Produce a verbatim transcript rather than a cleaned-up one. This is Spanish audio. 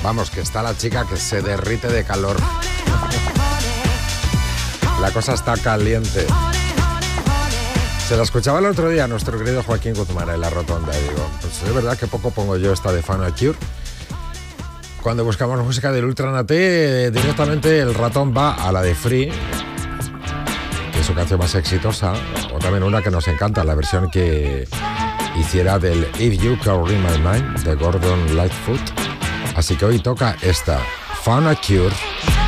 Vamos, que está la chica que se derrite de calor. La cosa está caliente. Se la escuchaba el otro día a nuestro querido Joaquín Guzmán en la rotonda. Y digo, pues es verdad que poco pongo yo esta de Fauna Cure. Cuando buscamos música del Ultranate, directamente el ratón va a la de Free, que es su canción más exitosa, o también una que nos encanta, la versión que hiciera del If You Can Read My Mind de Gordon Lightfoot. Así que hoy toca esta, Fauna Cure.